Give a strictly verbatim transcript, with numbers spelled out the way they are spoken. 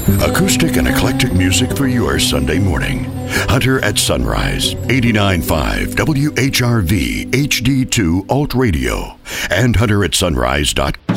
Acoustic and eclectic music for your Sunday morning. Hunter at Sunrise, eighty-nine point five W H R V H D two Alt Radio, and hunter at sunrise dot com.